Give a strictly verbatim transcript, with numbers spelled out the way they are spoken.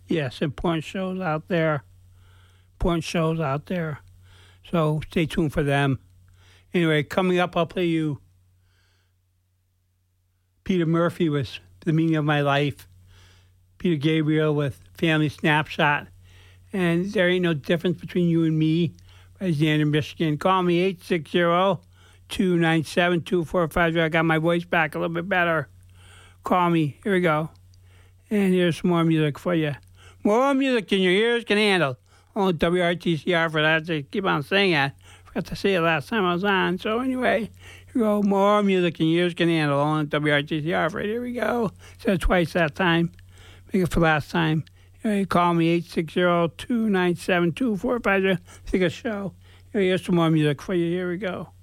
Yes, important shows out there. Important shows out there. So stay tuned for them. Anyway, coming up, I'll play you Peter Murphy with The Meaning of My Life. Peter Gabriel with Family Snapshot. And There Ain't No Difference Between You and Me by Xander, Michigan. Call me eight six zero, two nine seven, two four five zero. I got my voice back a little bit better. Call me. Here we go. And here's some more music for you. More music than your ears can handle. Only W R T C R for that. I keep on saying that. Forgot to say it last time I was on. So anyway, here we go. More music than your ears can handle. Only W R T C R for it. Here we go. Said it twice that time. Make it for last time. You call me eight six zero, two nine seven, two four five zero. Take a show. Here's some more music for you. Here we go.